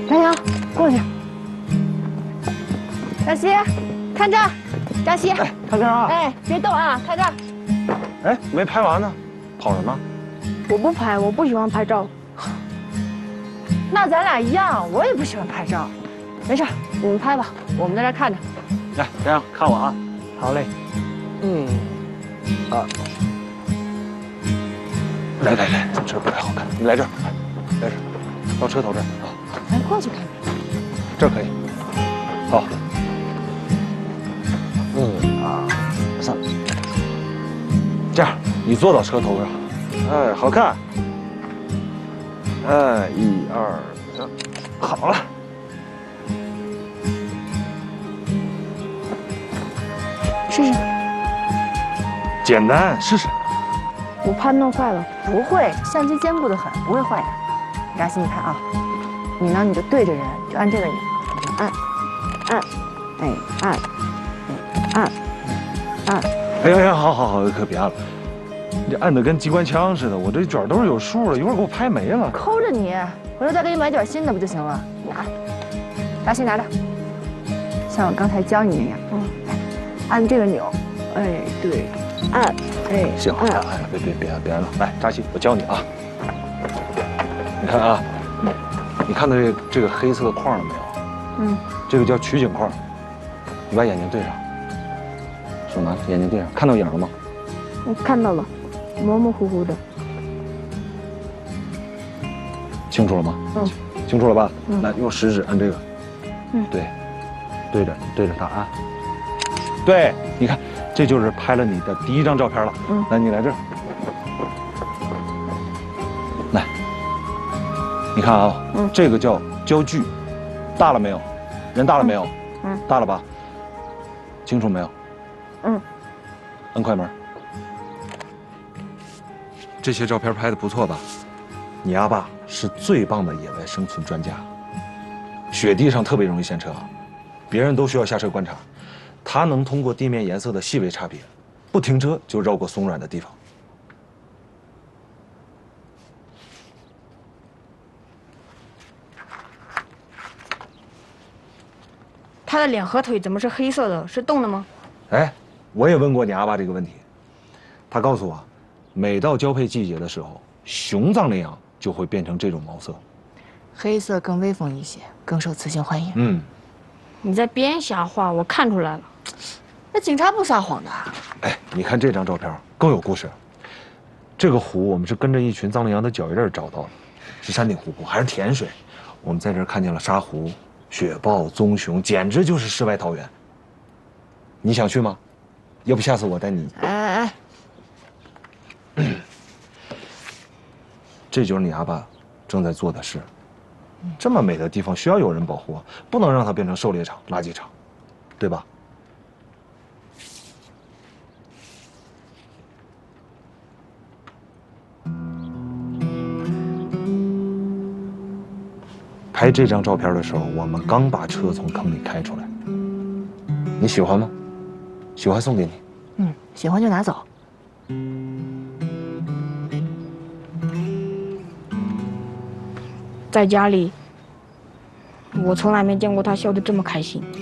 张扬，过去。张希，看这儿，张希， 哎，看这儿啊！ 哎，别动啊，看这儿。 哎，没拍完呢，跑什么？ 我不拍，我不喜欢拍照。 那咱俩一样，我也不喜欢拍照。没事，你们拍吧，我们在这看着。 来，这样看我啊。好嘞。来，这儿不太好看，你来这儿，来这儿，到车头这儿啊。 咱过去看看。 这儿可以。好。1、2、3。这样，你坐到车头上。哎，好看。哎，1、2、3，好了。 试试。 简单，试试。 我怕弄坏了。 不会，相机坚固的很，不会坏的。张希，你看啊，你呢，你就对着人，就按这个钮，按，哎，按。 哎呀，好，可别按了。你这按的跟机关枪似的，我这卷都是有数的，一会儿给我拍没了。 抠着你，回头再给你买卷新的不就行了？你按，张希拿着，像我刚才教你那样，按这个钮，哎，对，按，哎， 行，哎，别按了，来，扎西，我教你啊。你看啊，你看到这个黑色的框了没有？这个叫取景框。你把眼睛对上，手拿眼睛对上，看到影了吗？ 我看到了，模模糊糊的。 清楚了吗？清楚了吧？来，用食指按这个。对，对着它按。对，你看，这就是拍了你的第一张照片了。来，你来这儿。来，你看啊，这个叫焦距，大了没有？人大了没有？大了吧？清楚没有？摁快门。这些照片拍的不错吧？你阿爸是最棒的野外生存专家。雪地上特别容易陷车，别人都需要下车观察，他能通过地面颜色的细微差别，不停车就绕过松软的地方。 他的脸和腿怎么是黑色的？是冻的吗？ 哎，我也问过你阿爸这个问题，他告诉我，每到交配季节的时候，雄藏羚羊就会变成这种毛色。 黑色更威风一些，更受雌性欢迎。 你在编瞎话，我看出来了。 那警察不撒谎的。 哎，你看这张照片更有故事。这个湖我们是跟着一群藏羚羊的脚印找到的，是山顶湖泊，还是甜水。我们在这儿看见了沙狐、雪豹、棕熊，简直就是世外桃源。你想去吗？要不下次我带你。 哎， 这就是你阿爸正在做的事。这么美的地方需要有人保护，不能让它变成狩猎场、垃圾场，对吧？拍这张照片的时候，我们刚把车从坑里开出来。你喜欢吗？喜欢送给你。 喜欢就拿走。 在家里，我从来没见过他笑得这么开心。